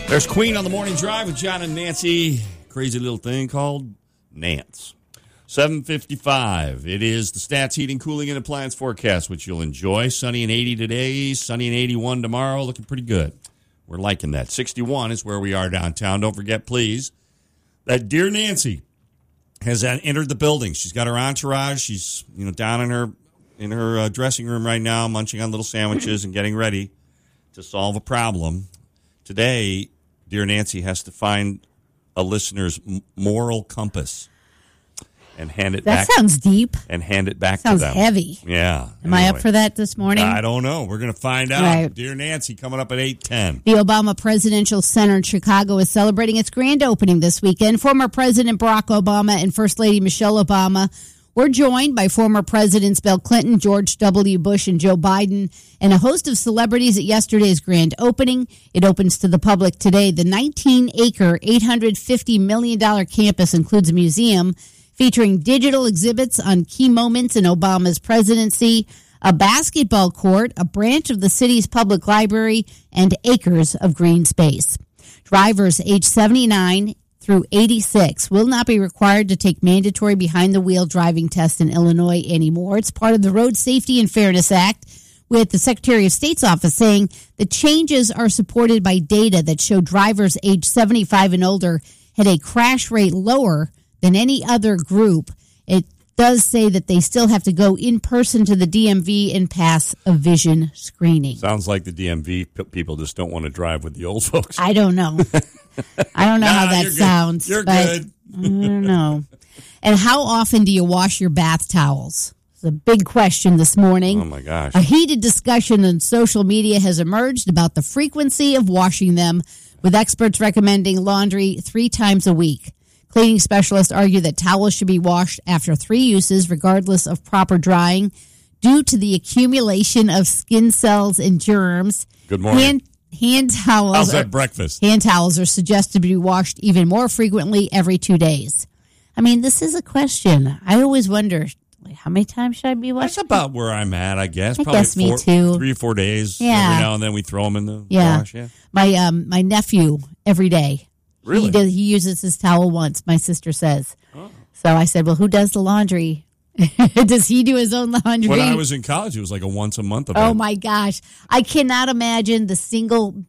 There's Queen on the Morning Drive with John and Nancy. Crazy little thing called Nance. 7:55. It is the Stats Heating, Cooling, and Appliance forecast, which you'll enjoy. Sunny and 80 today, sunny and 81 tomorrow. Looking pretty good. We're liking that. 61 is where we are downtown. Don't forget, please, that dear Nancy has entered the building. She's got her entourage. She's down in her dressing room right now, munching on little sandwiches and getting ready to solve a problem. Today, dear Nancy has to find a listener's moral compass and hand it back. That sounds deep. And hand it back to them. Sounds heavy. Yeah. Am I up for that this morning? I don't know. We're going to find out. Right. Dear Nancy, coming up at 8:10. The Obama Presidential Center in Chicago is celebrating its grand opening this weekend. Former President Barack Obama and First Lady Michelle Obama were joined by former Presidents Bill Clinton, George W. Bush, and Joe Biden, and a host of celebrities at yesterday's grand opening. It opens to the public today. The 19-acre, $850 million campus includes a museum featuring digital exhibits on key moments in Obama's presidency, a basketball court, a branch of the city's public library, and acres of green space. Drivers age 79 through 86 will not be required to take mandatory behind-the-wheel driving tests in Illinois anymore. It's part of the Road Safety and Fairness Act, with the Secretary of State's office saying the changes are supported by data that show drivers age 75 and older had a crash rate lower than any other group. It does say that they still have to go in person to the DMV and pass a vision screening. Sounds like the DMV people just don't want to drive with the old folks. I don't know. I don't know how that sounds. You're good. I don't know. And how often do you wash your bath towels? It's a big question this morning. Oh, my gosh. A heated discussion on social media has emerged about the frequency of washing them, with experts recommending laundry 3 times a week. Cleaning specialists argue that towels should be washed after 3 uses, regardless of proper drying, due to the accumulation of skin cells and germs. Good morning. Hand towels. How's that breakfast? Hand towels are suggested to be washed even more frequently every 2 days. I mean, this is a question. I always wonder, how many times should I be washing? That's about where I'm at, I guess. I Probably guess me too. 3 or 4 days. Yeah. Every now and then we throw them in the wash. Yeah. My nephew, every day. Really? He uses his towel once, my sister says. Oh. So I said, well, who does the laundry? Does he do his own laundry? When I was in college, it was like a once a month event. Oh, my gosh. I cannot imagine the single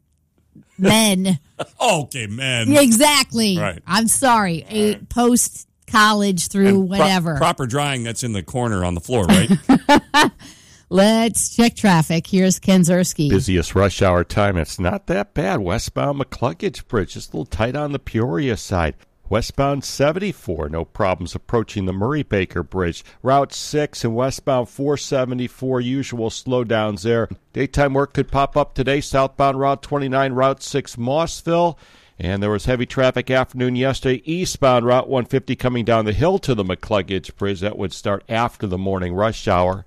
men. Okay, men. Yeah, exactly. Right. I'm sorry. Post-college through whatever. Proper drying, that's in the corner on the floor, right? Let's check traffic. Here's Ken Zerski. Busiest rush hour time. It's not that bad. Westbound McCluggage Bridge, just a little tight on the Peoria side. Westbound 74, no problems approaching the Murray-Baker Bridge. Route 6 and westbound 474, usual slowdowns there. Daytime work could pop up today. Southbound Route 29, Route 6 Mossville. And there was heavy traffic afternoon yesterday. Eastbound Route 150 coming down the hill to the McCluggage Bridge. That would start after the morning rush hour.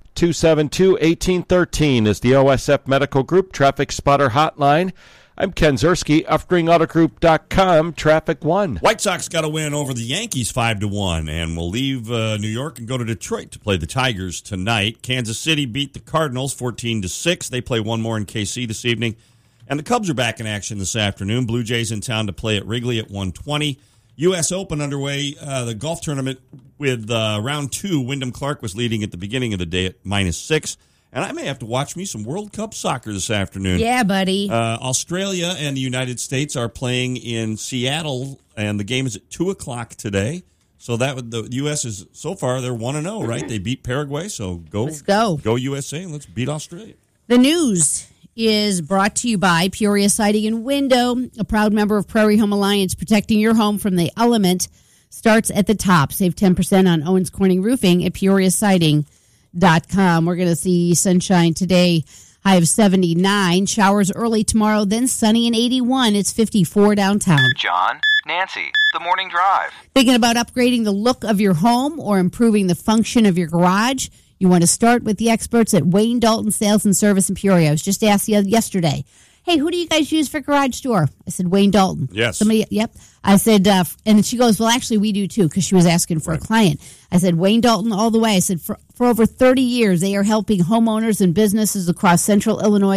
272-1813 is the OSF Medical Group Traffic Spotter Hotline. I'm Ken Zerski, UpspringAutoGroup.com, Traffic 1. White Sox got a win over the Yankees 5-1, and will leave New York and go to Detroit to play the Tigers tonight. Kansas City beat the Cardinals 14-6. They play one more in KC this evening. And the Cubs are back in action this afternoon. Blue Jays in town to play at Wrigley at 1:20. U.S. Open underway, the golf tournament with round 2. Wyndham Clark was leading at the beginning of the day at -6. And I may have to watch me some World Cup soccer this afternoon. Yeah, buddy. Australia and the United States are playing in Seattle, and the game is at 2 o'clock today. So the U.S. is, so far, they're 1-0, right? They beat Paraguay, so let's go. Go USA, and let's beat Australia. The news is brought to you by Peoria Siding and Window, a proud member of Prairie Home Alliance, protecting your home from the element. Starts at the top. Save 10% on Owens Corning Roofing at PeoriaSiding.com. We're going to see sunshine today, high of 79. Showers early tomorrow, then sunny and 81. It's 54 downtown. John, Nancy, the Morning Drive. Thinking about upgrading the look of your home or improving the function of your garage? You want to start with the experts at Wayne Dalton Sales and Service in Peoria. I was just asked yesterday, hey, who do you guys use for garage door? I said, Wayne Dalton. Yes. Somebody, yep. I said, and she goes, well, actually, we do too, because she was asking for a client. I said, Wayne Dalton all the way. I said, for over 30 years, they are helping homeowners and businesses across central Illinois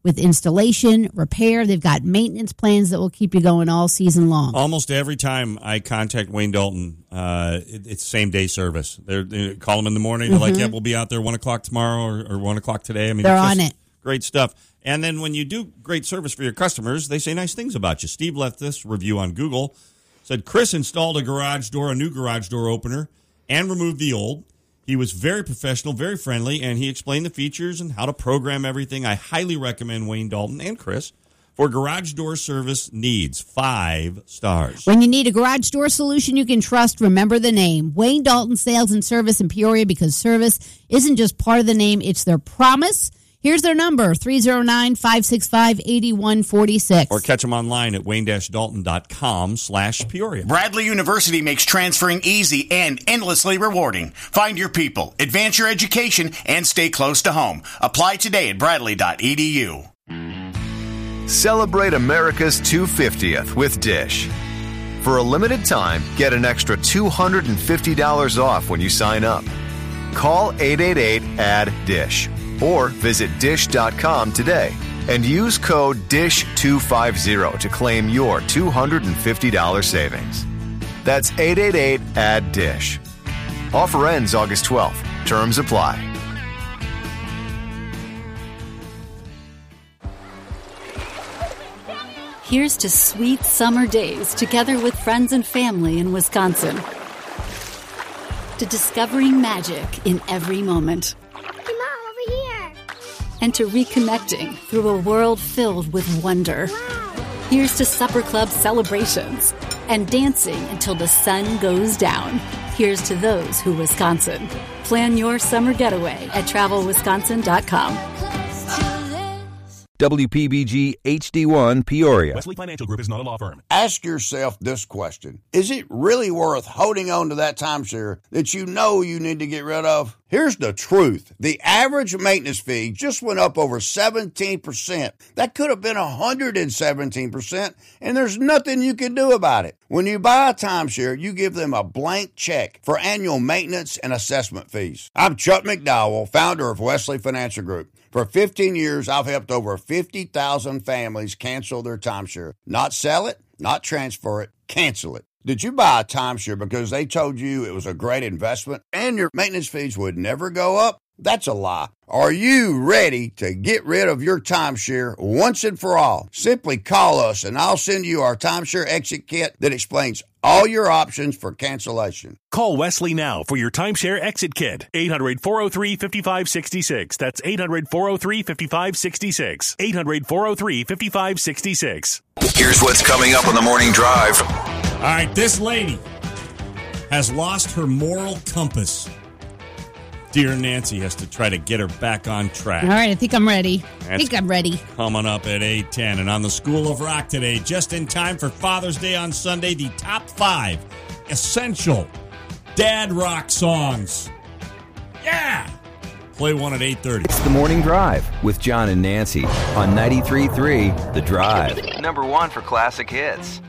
with installation, repair. They've got maintenance plans that will keep you going all season long. Almost every time I contact Wayne Dalton, it's same-day service. They call them in the morning. They're like, yeah, we'll be out there 1 o'clock tomorrow or 1 o'clock today. I mean, they're it's on just it. Great stuff. And then when you do great service for your customers, they say nice things about you. Steve left this review on Google. Said, Chris installed a new garage door opener, and removed the old. He was very professional, very friendly, and he explained the features and how to program everything. I highly recommend Wayne Dalton and Chris for garage door service needs. 5 stars. When you need a garage door solution you can trust, remember the name. Wayne Dalton Sales and Service in Peoria, because service isn't just part of the name, it's their promise. Here's their number, 309-565-8146. Or catch them online at wayne-dalton.com/Peoria. Bradley University makes transferring easy and endlessly rewarding. Find your people, advance your education, and stay close to home. Apply today at bradley.edu. Celebrate America's 250th with Dish. For a limited time, get an extra $250 off when you sign up. Call 888-ADD-DISH. Or visit Dish.com today and use code DISH250 to claim your $250 savings. That's 888-ADD-DISH. Offer ends August 12th. Terms apply. Here's to sweet summer days together with friends and family in Wisconsin. To discovering magic in every moment. And to reconnecting through a world filled with wonder. Wow. Here's to supper club celebrations and dancing until the sun goes down. Here's to those who Wisconsin. Plan your summer getaway at travelwisconsin.com. WPBG HD1 Peoria. Wesley Financial Group is not a law firm. Ask yourself this question. Is it really worth holding on to that timeshare that you know you need to get rid of? Here's the truth. The average maintenance fee just went up over 17%. That could have been 117%, and there's nothing you can do about it. When you buy a timeshare, you give them a blank check for annual maintenance and assessment fees. I'm Chuck McDowell, founder of Wesley Financial Group. For 15 years, I've helped over 50,000 families cancel their timeshare. Not sell it, not transfer it, cancel it. Did you buy a timeshare because they told you it was a great investment and your maintenance fees would never go up? That's a lie. Are you ready to get rid of your timeshare once and for all? Simply call us and I'll send you our timeshare exit kit that explains all your options for cancellation. Call Wesley now for your timeshare exit kit. 800-403-5566. That's 800-403-5566. 800-403-5566. Here's what's coming up on the morning drive. All right, this lady has lost her moral compass. Dear Nancy has to try to get her back on track. All right, I think I'm ready. Coming up at 8:10. And on the School of Rock today, just in time for Father's Day on Sunday, the top 5 essential dad rock songs. Yeah! Play one at 8:30. It's the Morning Drive with John and Nancy on 93.3 The Drive. Number 1 for classic hits.